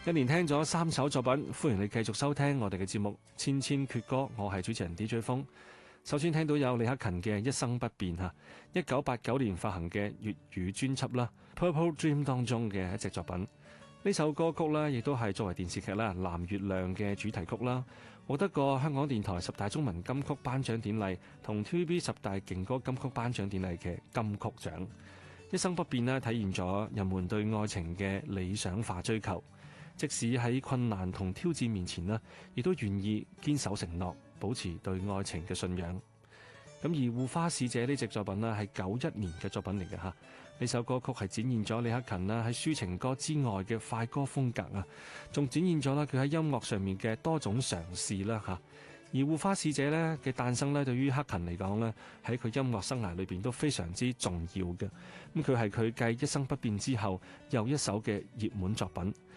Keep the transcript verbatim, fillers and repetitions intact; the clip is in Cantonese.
一連聽咗三首作品，歡迎你繼續收聽我哋嘅節目《千千闕歌》，我係主持人 D J 風。首先聽到有李克勤嘅《一生不變》嚇，一九八九年發行嘅粵語專輯啦，《Purple Dream》當中嘅一隻作品。呢首歌曲呢，亦都係作為電視劇啦《藍月亮》嘅主題曲啦，獲得過香港電台十大中文金曲頒獎典禮同 T V B 十大勁歌金曲頒獎典禮嘅金曲獎。一生不變呢，體現咗人們對愛情嘅理想化追求。即使喺困難同挑戰面前呢，亦都願意堅守承諾，保持對愛情嘅信仰。咁而《護花使者》呢隻作品呢，係九一年嘅作品嚟嘅嚇。呢首歌曲係展現咗李克勤啦喺抒情歌之外嘅快歌風格啊，仲展現咗啦佢喺音樂上面嘅多種嘗試啦嚇。而《護花使者》咧嘅誕生咧，對於克勤嚟講咧，喺佢音樂生涯裏邊都非常之重要嘅。咁佢係佢繼《一生不變》之後又一首嘅熱門作品。